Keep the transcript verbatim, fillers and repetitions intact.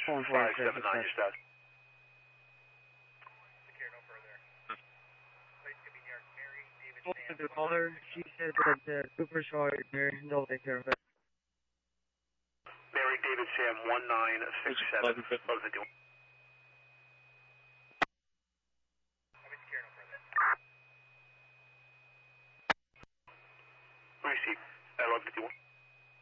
five seven nine, your status. The caller, she said that uh, Cooper Shaw is there, they'll take care of it. Mary David Sam one nine six seven, close the door.